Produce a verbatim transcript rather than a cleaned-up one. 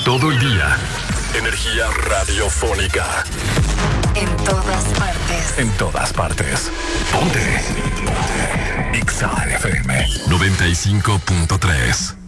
Todo el día. Energía radiofónica. En todas partes. En todas partes. Ponte. Ponte. X A F M noventa y cinco punto tres.